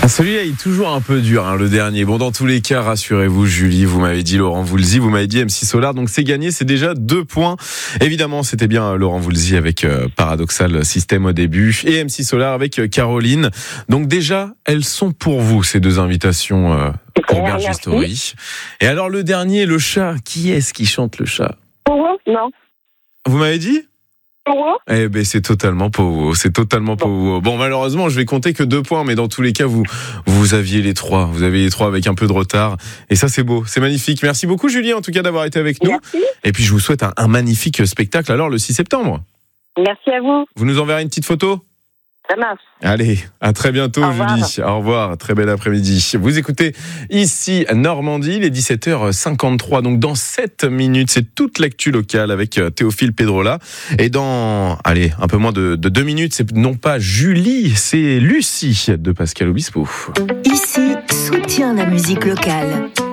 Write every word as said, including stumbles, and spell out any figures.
Celui-là il est toujours un peu dur, hein, le dernier. Bon, dans tous les cas, rassurez-vous, Julie, vous m'avez dit Laurent Voulzy, vous m'avez dit M C Solar, donc c'est gagné, c'est déjà deux points. Évidemment, c'était bien Laurent Voulzy avec euh, Paradoxal System au début et M C Solar avec euh, Caroline. Donc déjà, elles sont pour vous, ces deux invitations euh, pour Berger Story. Et alors le dernier, le chat, qui est-ce qui chante le chat? Non. Vous m'avez dit? Eh ben c'est totalement pour vous, c'est totalement pour vous. Bon, malheureusement, je vais compter que deux points, mais dans tous les cas, vous vous aviez les trois, vous avez les trois avec un peu de retard, et ça c'est beau, c'est magnifique. Merci beaucoup Julie, en tout cas d'avoir été avec nous. Merci. Et puis je vous souhaite un, un magnifique spectacle alors le six septembre. Merci à vous. Vous nous enverrez une petite photo? Ça marche. Allez, à très bientôt Au Julie. revoir. Au revoir, très bel après-midi. Vous écoutez ici Normandie, il est dix-sept heures cinquante-trois. Donc dans sept minutes, c'est toute l'actu locale avec Théophile Pedrola. Et dans, allez, un peu moins de, de deux minutes, c'est non pas Julie, c'est Lucie de Pascal Obispo. Ici, soutient la musique locale.